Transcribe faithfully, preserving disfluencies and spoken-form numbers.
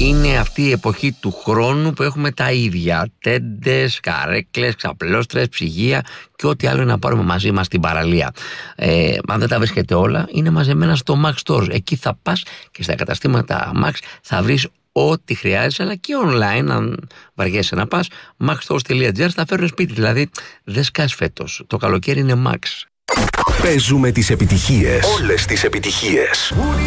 είναι αυτή η εποχή του χρόνου που έχουμε τα ίδια. Τέντες, καρέκλες, ξαπλώστρες, ψυγεία και ό,τι άλλο να πάρουμε μαζί μας στην παραλία. Ε, αν δεν τα βρίσκετε όλα, είναι μαζεμένα στο Max Stores. Εκεί θα πας και στα καταστήματα Max θα βρεις ό,τι χρειάζεσαι, αλλά και online, αν βαριέσαι να πας, maxstores τελεία gr, θα φέρουν σπίτι. Δηλαδή, δεν σκάς φέτος. Το καλοκαίρι είναι Max. Παίζουμε τις επιτυχίες. Όλες τις επιτυχίες.